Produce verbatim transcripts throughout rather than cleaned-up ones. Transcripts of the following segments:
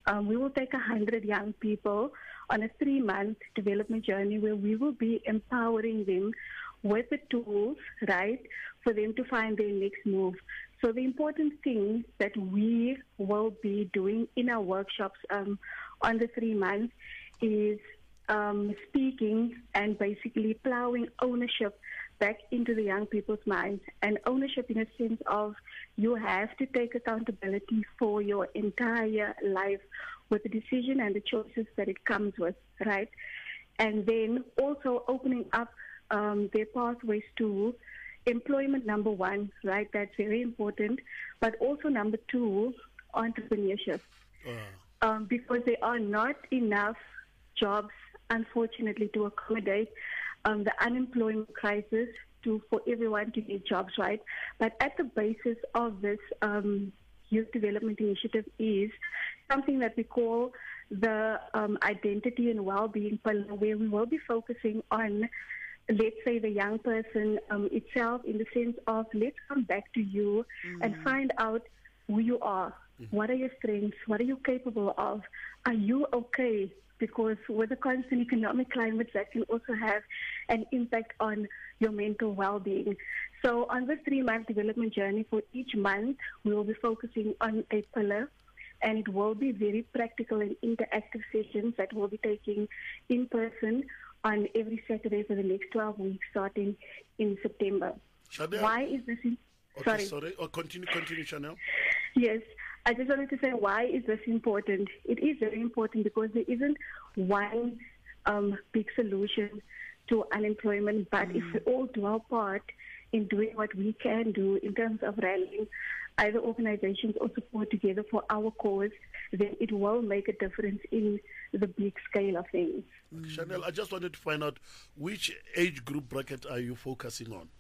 um, we will take one hundred young people on a three-month development journey where we will be empowering them with the tools, right, for them to find their next move. So the important thing that we will be doing in our workshops um, on the three months is um, speaking and basically plowing ownership back into the young people's minds. And ownership in a sense of you have to take accountability for your entire life with the decision and the choices that it comes with, right? And then also opening up um, their pathways to employment, number one, right? That's very important. But also number two, entrepreneurship. Uh. Um, because there are not enough jobs, unfortunately, to accommodate um, the unemployment crisis to for everyone to get jobs, right? But at the basis of this um, youth development initiative is something that we call the um, identity and well-being pillar, where we will be focusing on, let's say, the young person um, itself, in the sense of let's come back to you mm-hmm. and find out who you are. Mm-hmm. What are your strengths? What are you capable of? Are you okay? Because with the constant economic climate, that can also have an impact on your mental well-being. So on this three-month development journey, for each month, we will be focusing on a pillar, and it will be very practical and interactive sessions that we'll be taking in person on every Saturday for the next twelve weeks, starting in September. Chanel. Why is this? In- okay, sorry. sorry. Oh, continue, continue, Chanel. Yes. I just wanted to say, why is this important? It is very important because there isn't one um, big solution to unemployment, but mm. if we all do our part in doing what we can do in terms of rallying either organizations or support together for our cause, then it will make a difference in the big scale of things. Mm. Chanel, I just wanted to find out, which age group bracket are you focusing on?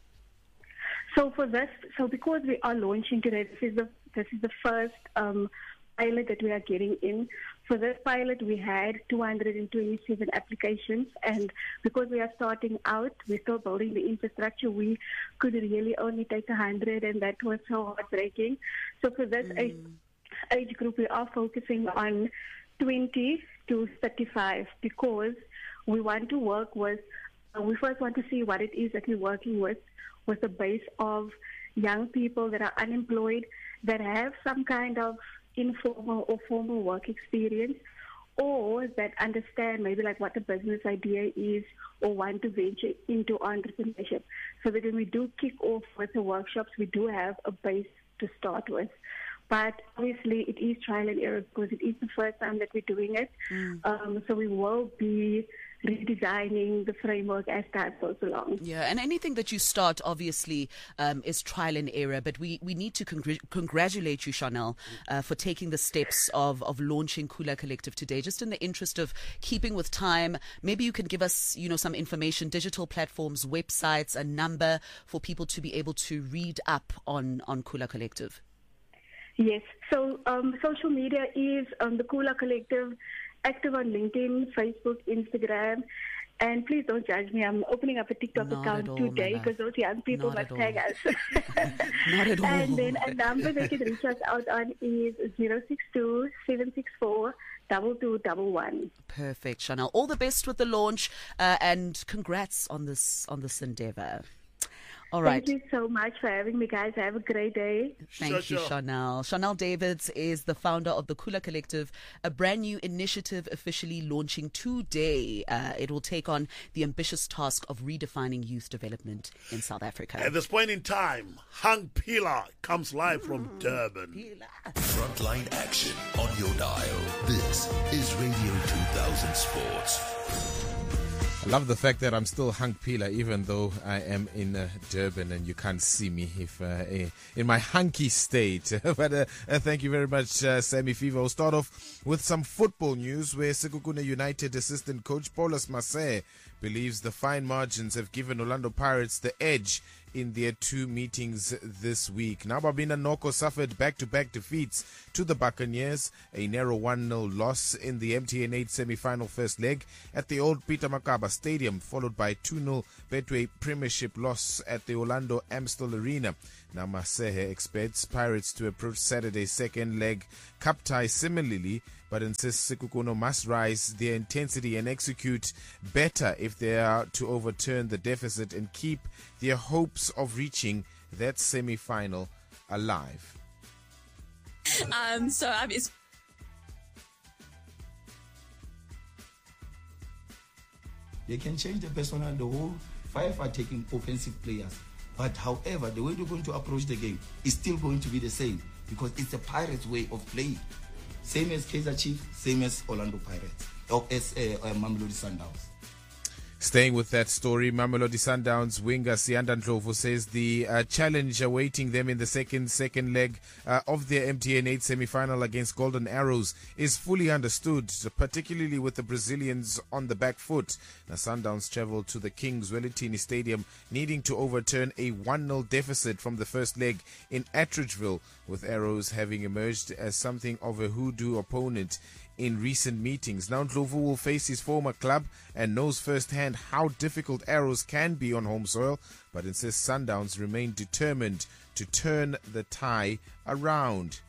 So for this, so because we are launching today, this is the this is the first um, pilot that we are getting in. For this pilot, we had two hundred twenty-seven applications, and because we are starting out, we're still building the infrastructure, we could really only take one hundred, and that was so heartbreaking. So for this mm. age, age group, we are focusing on twenty to thirty-five because we want to work with, uh, we first want to see what it is that we're working with, with a base of young people that are unemployed, that have some kind of informal or formal work experience, or that understand maybe like what a business idea is or want to venture into entrepreneurship. So that when we do kick off with the workshops, we do have a base to start with. But obviously it is trial and error because it is the first time that we're doing it. Mm. Um, so we will be redesigning the framework as time goes along. Yeah, and anything that you start, obviously, um, is trial and error. But we, we need to congr- congratulate you, Chanel, uh, for taking the steps of, of launching Khula Collective today. Just in the interest of keeping with time, maybe you can give us, you know, some information, digital platforms, websites, a number for people to be able to read up on, on Khula Collective. Yes. So um, social media is um, the Khula Collective, active on LinkedIn, Facebook, Instagram. And please don't judge me. I'm opening up a TikTok Not account all, today because those young people Not must tag us. Not at all. And then a number they can reach us out on is zero six two, seven six four, two two one one. Perfect, Chanel. All the best with the launch uh, and congrats on this on this endeavor. All right. Thank you so much for having me, guys. Have a great day. Thank sure, you, sure. Chanel. Chanel Davids is the founder of the Khula Collective, a brand new initiative officially launching today. Uh, it will take on the ambitious task of redefining youth development in South Africa. At this point in time, Hank Pila comes live from mm, Durban. Pila. Frontline action on your dial. This is Radio two thousand Sports. I love the fact that I'm still Hank Pila, even though I am in uh, Durban and you can't see me if uh, in my hunky state. but uh, uh, thank you very much, uh, Sammy Fever. We'll start off with some football news where Sekhukhune United assistant coach Paulus Masé believes the fine margins have given Orlando Pirates the edge in their two meetings this week. Now, Babina Noko suffered back-to-back defeats to the Buccaneers, a narrow one nil loss in the M T N eight semi-final first leg at the old Peter Makaba Stadium, followed by two nil Betway Premiership loss at the Orlando Amstel Arena. Now, Masehe expects Pirates to approach Saturday's second leg cup tie similarly but insists Sekhukhune must rise their intensity and execute better if they are to overturn the deficit and keep their hopes of reaching that semi-final alive. Um, so um, it's they can change the personnel. The whole five are taking offensive players. But however, the way they're going to approach the game is still going to be the same because it's the Pirates' way of playing. Same as Kaizer Chiefs, same as Orlando Pirates, or as uh, uh, Mamelodi Sundowns. Staying with that story, Mamelodi Sundowns winger Siyanda Ndlovu says the uh, challenge awaiting them in the second second leg uh, of their M T N eight semi-final against Golden Arrows is fully understood, particularly with the Brazilians on the back foot. Now, Sundowns travel to the Kings Welitini Stadium, needing to overturn a one nil deficit from the first leg in Attridgeville, with Arrows having emerged as something of a hoodoo opponent in recent meetings. Now Ndlovu will face his former club and knows firsthand how difficult Arrows can be on home soil, but insists Sundowns remain determined to turn the tie around.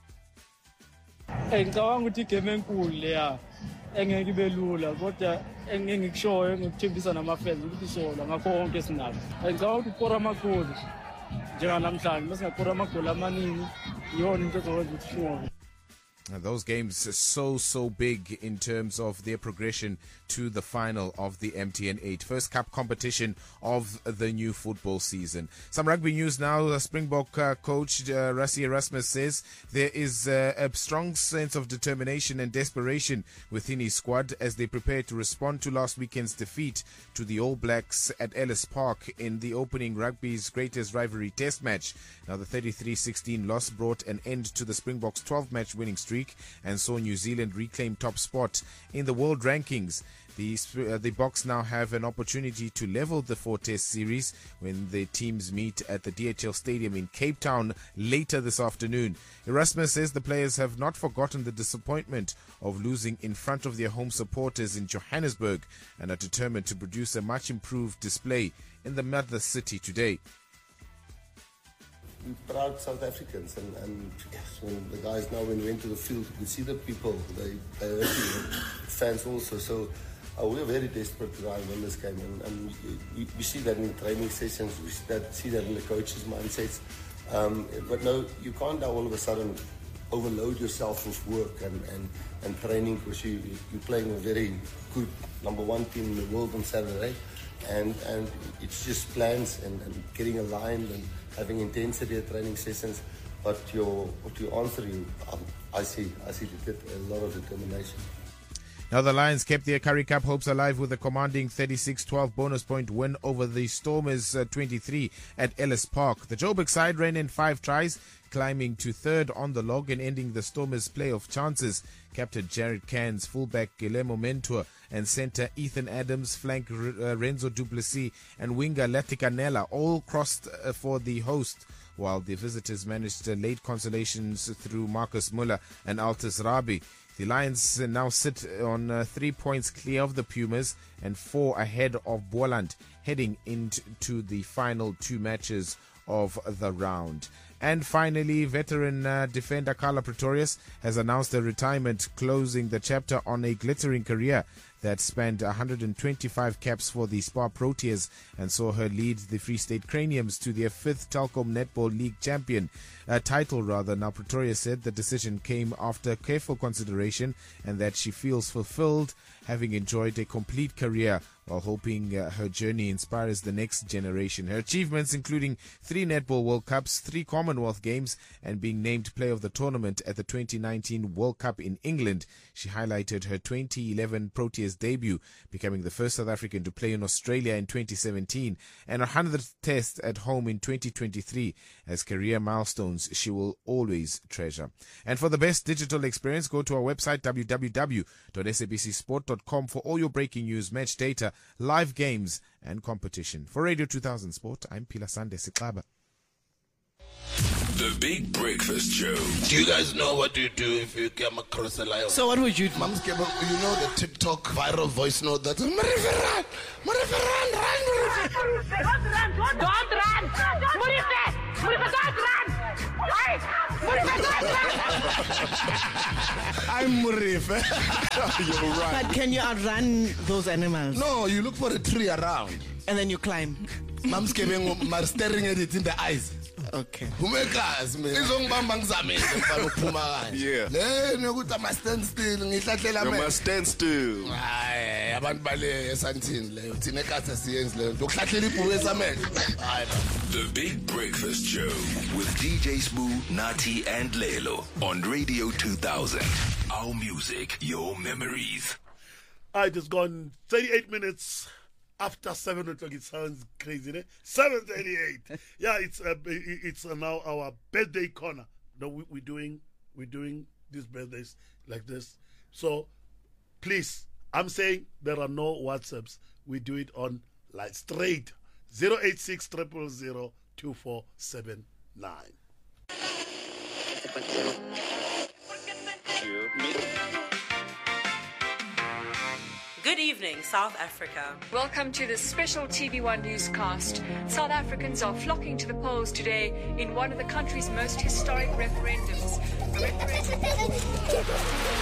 Ngicabanga ukuthi igame enkulu leya engeke ibe lula kodwa engeke ngikushoyo ngikuthembisa namafans ukuthi sola ngakho konke esinako. Ngicabanga ukuthi ukora amagoli njenganamhlanje bese ngakora amagoli amaningi yona into ezokwenza ukuthi sinqobe. Those games are so, so big in terms of their progression to the final of the M T N eight. First cup competition of the new football season. Some rugby news now. The Springbok uh, coach uh, Rassie Erasmus says there is uh, a strong sense of determination and desperation within his squad as they prepare to respond to last weekend's defeat to the All Blacks at Ellis Park in the opening rugby's greatest rivalry test match. Now the thirty-three sixteen loss brought an end to the Springboks' twelve match winning streak and saw New Zealand reclaim top spot in the world rankings. The, uh, the Boks now have an opportunity to level the four-test series when the teams meet at the D H L Stadium in Cape Town later this afternoon. Erasmus says the players have not forgotten the disappointment of losing in front of their home supporters in Johannesburg and are determined to produce a much-improved display in the mother city today. We're proud South Africans, and, and yes, when the guys now when we went to the field, you could see the people, they they were happy, fans also. So uh, we are very desperate to try and win this game, and, and we, we see that in training sessions, we see that, see that in the coaches' mindsets. Um, but no, you can't now all of a sudden overload yourself with work and, and, and training because you, you're playing a very good number one team in the world on Saturday. And and it's just plans and, and getting aligned and having intensity at training sessions. But your to answer you, um, I see I see a lot of determination. Now the Lions kept their Currie Cup hopes alive with a commanding thirty-six twelve bonus point win over the Stormers uh, twenty-three at Ellis Park. The Joburg side ran in five tries, climbing to third on the log and ending the Stormers' playoff chances. Captain Jared Cairns, fullback Guillermo Mentor, and centre Ethan Adams, flank uh, Renzo Duplessis, and winger Laticanella all crossed uh, for the host, while the visitors managed uh, late consolations through Marcus Muller and Altus Rabi. The Lions uh, now sit on uh, three points clear of the Pumas and four ahead of Boland, heading into the final two matches of the round. And finally, veteran uh, defender Carla Pretorius has announced her retirement, closing the chapter on a glittering career that spanned one hundred twenty-five caps for the Spar Proteas and saw her lead the Free State Craniums to their fifth Telkom Netball League champion uh, title. Rather, now Pretorius said the decision came after careful consideration and that she feels fulfilled, having enjoyed a complete career, while hoping uh, her journey inspires the next generation. Her achievements including three Netball World Cups, three Commonwealth Games, and being named Player of the Tournament at the twenty nineteen World Cup in England. She highlighted her twenty eleven Proteas debut, becoming the first South African to play in Australia in twenty seventeen, and her hundredth test at home in twenty twenty-three as career milestones she will always treasure. And for the best digital experience, go to our website w w w dot s a b c sport dot com for all your breaking news, match data, live games and competition. For Radio two thousand Sport, I'm Pila Sande Siklaba. The Big Breakfast Show. Do you guys know what you do if you come across a lion? So what would you do? Mom's cable, you know the TikTok viral voice note that's Marifa run! Marifa run! Run! Don't run! Don't run! Marifa! Marifa, don't run! I'm Murife. You're right. But can you outrun those animals? No, you look for a tree around. And then you climb. I'm staring at it in the eyes. Okay. Umekazi mina. Izongibamba ngizamile mfana ukuphuma kanje. Yeah. Le nokuthi ama stand still ngihlahlela You mina. must stand still. Hayi abantu bale esantini le uthina ekhatha siyenzi le nto ukuhlahlela ibhuku esamehlo. Hayi. The Big Breakfast Show with D J Smooth, Nati and Lelo on Radio two thousand. Our music, your memories. All right, it's gone thirty-eight minutes after seven o'clock. It sounds crazy, eh? seven thirty-eight. Yeah, it's uh, it's uh, now our birthday corner. No, we, we're doing we're doing these birthdays like this. So please, I'm saying there are no WhatsApps. We do it on like straight zero eight six triple zero two four seven nine. Good evening, South Africa. Welcome to the special T V one newscast. South Africans are flocking to the polls today in one of the country's most historic referendums. Referendum